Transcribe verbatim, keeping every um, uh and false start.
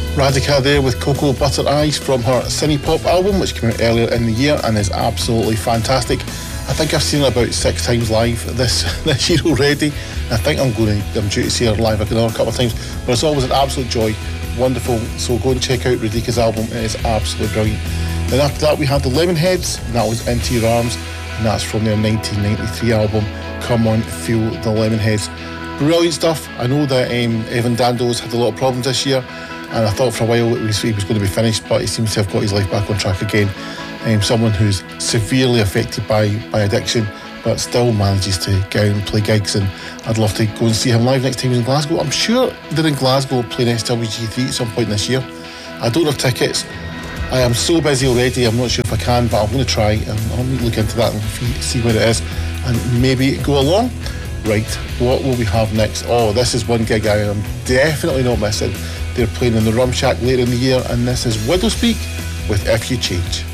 Radhika there with Cocoa Butter Eyes from her Cine Pop album, which came out earlier in the year and is absolutely fantastic. I think I've seen her about six times live this this year already. I think I'm going to, I'm due to see her live another couple of times, but it's always an absolute joy. Wonderful. So go and check out Radhika's album. It is absolutely brilliant. Then after that we had the Lemonheads, and that was Into Your Arms, and that's from their nineteen ninety-three album Come On Feel the Lemonheads. Brilliant stuff. I know that um, Evan Dando's had a lot of problems this year, and I thought for a while it was, he was going to be finished, but he seems to have got his life back on track again. Um, someone who's severely affected by, by addiction, but still manages to go out and play gigs, and I'd love to go and see him live next time he's in Glasgow. I'm sure they're in Glasgow playing S W G three at some point this year. I don't have tickets. I am so busy already, I'm not sure if I can, but I'm going to try and I'll look into that and see where it is and maybe go along. Right, what will we have next? Oh, this is one gig I am definitely not missing. They're playing in the Rum Shack later in the year, and this is Widowspeak with If You Change.